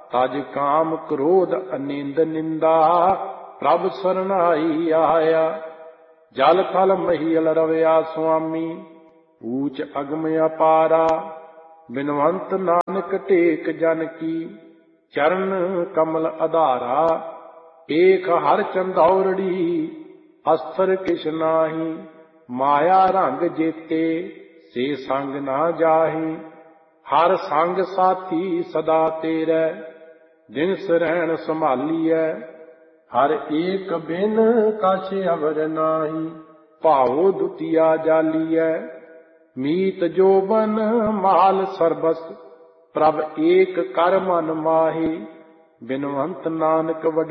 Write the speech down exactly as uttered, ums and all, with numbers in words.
तज काम क्रोध अनिंद निंदा प्रभ सरनाई आया। जल थल महियल रवया स्वामी ऊच अगम अपारा। बिनवंत नानक टेक जन की चरण कमल आधारा। एक हर चंदौरड़ी अस्त्र किश नाही। माया रंग जेते से संग ना जाही। हर संग साथी सदा तेरे दिन सरैन संभालीऐ। हर एक बिन कछ अवर नाही भावो दुतिया जालीऐ। मीत जोबन माल सरबस प्रभ एक कर मन माही। बिनवंत नानक वड